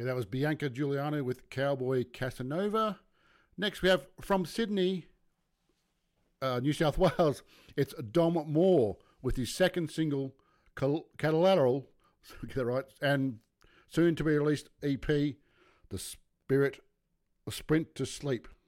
Yeah, that was Bianca Giuliano with Cowboy Casanova. Next, we have from Sydney, New South Wales, it's Dom Moore with his second single, Collateral, get that right, and soon to be released EP, The Sprint to Sleep.